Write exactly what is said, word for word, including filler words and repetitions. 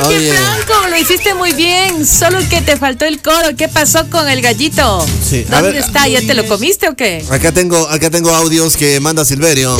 Oye, Oye. Franco, lo hiciste muy bien. Solo que te faltó el coro. ¿Qué pasó con el gallito? Sí, a ¿Dónde ver, está? ¿Ya te lo comiste o qué? Acá tengo, acá tengo audios que manda Silverio.